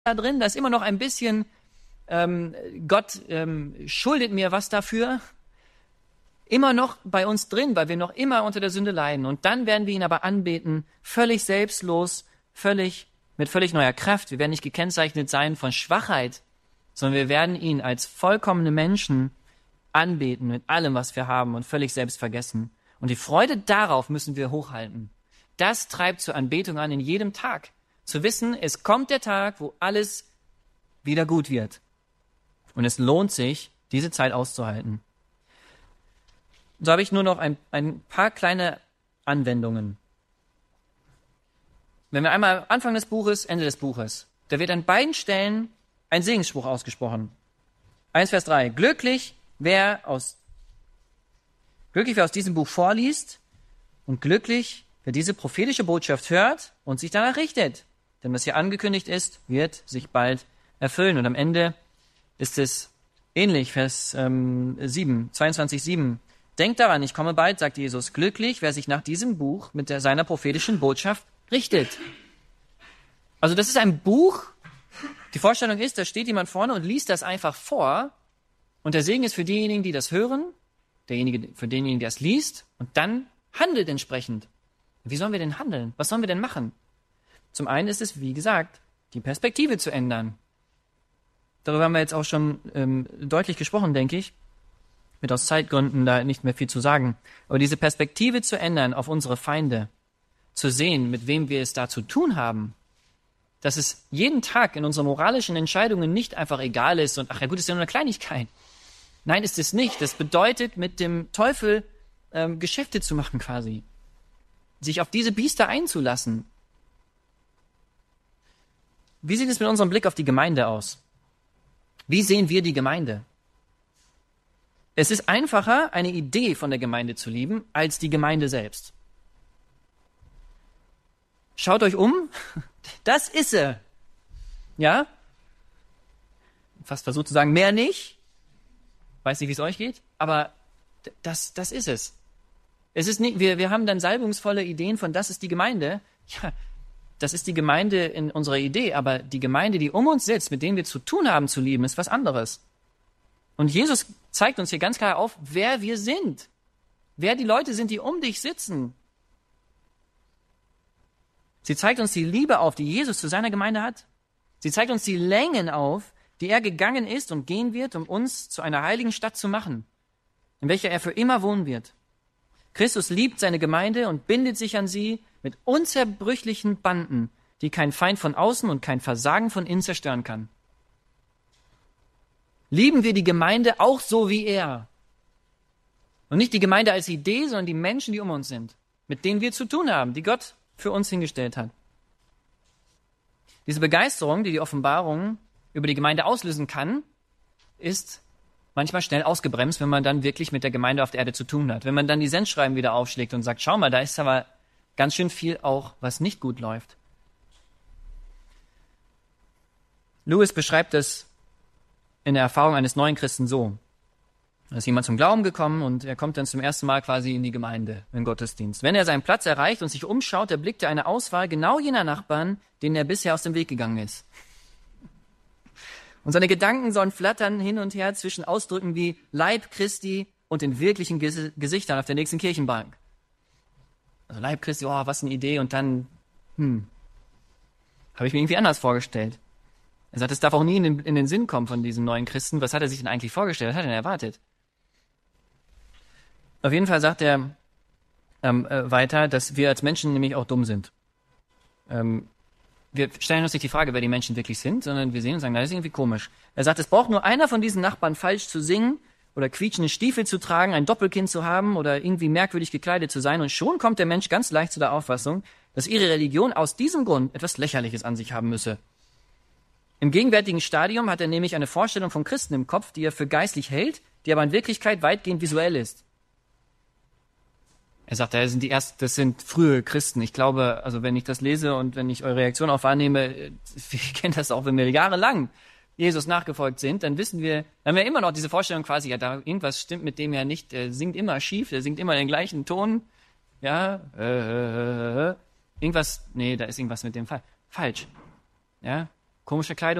da drin, da ist immer noch ein bisschen, Gott schuldet mir was dafür, immer noch bei uns drin, weil wir noch immer unter der Sünde leiden. Und dann werden wir ihn aber anbeten, völlig selbstlos, mit völlig neuer Kraft. Wir werden nicht gekennzeichnet sein von Schwachheit, sondern wir werden ihn als vollkommene Menschen anbeten mit allem, was wir haben und völlig selbst vergessen. Und die Freude darauf müssen wir hochhalten. Das treibt zur Anbetung an in jedem Tag. Zu wissen, es kommt der Tag, wo alles wieder gut wird. Und es lohnt sich, diese Zeit auszuhalten. So habe ich nur noch ein paar kleine Anwendungen. Wenn wir einmal Anfang des Buches, Ende des Buches, da wird an beiden Stellen ein Segensspruch ausgesprochen. 1 Vers 3. Glücklich, wer aus diesem Buch vorliest und glücklich, wer diese prophetische Botschaft hört und sich danach richtet. Denn was hier angekündigt ist, wird sich bald erfüllen. Und am Ende ist es ähnlich, Vers 22,7. Denkt daran, ich komme bald, sagt Jesus, glücklich, wer sich nach diesem Buch mit seiner prophetischen Botschaft richtet. Also das ist ein Buch, die Vorstellung ist, da steht jemand vorne und liest das einfach vor und der Segen ist für diejenigen, die das hören, für denjenigen, der es liest und dann handelt entsprechend. Wie sollen wir denn handeln? Was sollen wir denn machen? Zum einen ist es, wie gesagt, die Perspektive zu ändern. Darüber haben wir jetzt auch schon deutlich gesprochen, denke ich. Mit aus Zeitgründen da nicht mehr viel zu sagen. Aber diese Perspektive zu ändern auf unsere Feinde, zu sehen, mit wem wir es da zu tun haben, dass es jeden Tag in unseren moralischen Entscheidungen nicht einfach egal ist und ach ja gut, ist ja nur eine Kleinigkeit. Nein, ist es nicht. Das bedeutet, mit dem Teufel Geschäfte zu machen quasi. Sich auf diese Biester einzulassen. Wie sieht es mit unserem Blick auf die Gemeinde aus? Wie sehen wir die Gemeinde? Es ist einfacher, eine Idee von der Gemeinde zu lieben, als die Gemeinde selbst. Schaut euch um, das ist sie. Ja? Fast versucht zu sagen, mehr nicht. Weiß nicht, wie es euch geht, aber das ist es. Es ist nicht, wir haben dann salbungsvolle Ideen von, das ist die Gemeinde. Ja, das ist die Gemeinde in unserer Idee, aber die Gemeinde, die um uns sitzt, mit denen wir zu tun haben zu lieben, ist was anderes. Und Jesus zeigt uns hier ganz klar auf, wer wir sind. Wer die Leute sind, die um dich sitzen. Sie zeigt uns die Liebe auf, die Jesus zu seiner Gemeinde hat. Sie zeigt uns die Längen auf, die er gegangen ist und gehen wird, um uns zu einer heiligen Stadt zu machen, in welcher er für immer wohnen wird. Christus liebt seine Gemeinde und bindet sich an sie mit unzerbrüchlichen Banden, die kein Feind von außen und kein Versagen von innen zerstören kann. Lieben wir die Gemeinde auch so wie er. Und nicht die Gemeinde als Idee, sondern die Menschen, die um uns sind, mit denen wir zu tun haben, die Gott für uns hingestellt hat. Diese Begeisterung, die die Offenbarung über die Gemeinde auslösen kann, ist manchmal schnell ausgebremst, wenn man dann wirklich mit der Gemeinde auf der Erde zu tun hat. Wenn man dann die Sendschreiben wieder aufschlägt und sagt, schau mal, da ist aber ganz schön viel auch, was nicht gut läuft. Lewis beschreibt es in der Erfahrung eines neuen Christen so. Da ist jemand zum Glauben gekommen und er kommt dann zum ersten Mal quasi in die Gemeinde, in den Gottesdienst. Wenn er seinen Platz erreicht und sich umschaut, erblickt er eine Auswahl genau jener Nachbarn, denen er bisher aus dem Weg gegangen ist. Und seine Gedanken sollen flattern hin und her zwischen Ausdrücken wie Leib Christi und den wirklichen Gesichtern auf der nächsten Kirchenbank. Also Leib Christi, oh, was eine Idee. Und dann, habe ich mir irgendwie anders vorgestellt. Er sagt, es darf auch nie in den Sinn kommen von diesem neuen Christen. Was hat er sich denn eigentlich vorgestellt? Was hat er denn erwartet? Auf jeden Fall sagt er weiter, dass wir als Menschen nämlich auch dumm sind. Wir stellen uns nicht die Frage, wer die Menschen wirklich sind, sondern wir sehen und sagen, das ist irgendwie komisch. Er sagt, es braucht nur einer von diesen Nachbarn falsch zu singen oder quietschende Stiefel zu tragen, ein Doppelkinn zu haben oder irgendwie merkwürdig gekleidet zu sein und schon kommt der Mensch ganz leicht zu der Auffassung, dass ihre Religion aus diesem Grund etwas Lächerliches an sich haben müsse. Im gegenwärtigen Stadium hat er nämlich eine Vorstellung vom Christen im Kopf, die er für geistlich hält, die aber in Wirklichkeit weitgehend visuell ist. Er sagt, das sind frühe Christen. Ich glaube, also wenn ich das lese und wenn ich eure Reaktion auch wahrnehme, wir kennen das auch, wenn wir jahrelang Jesus nachgefolgt sind, dann haben wir immer noch diese Vorstellung quasi, ja, da irgendwas stimmt mit dem ja nicht, der singt immer schief, der singt immer den gleichen Ton, ja, da ist irgendwas mit dem falsch, ja. komische Kleidung